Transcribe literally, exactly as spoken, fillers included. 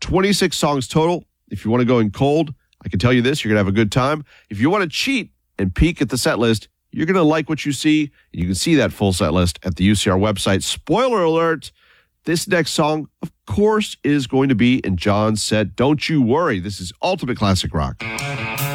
twenty-six songs total. If you want to go in cold, I can tell you this, you're going to have a good time. If you want to cheat and peek at the set list, you're going to like what you see. You can see that full set list at the U C R website. Spoiler alert, this next song, of course, is going to be in John's set. Don't you worry. This is Ultimate Classic Rock.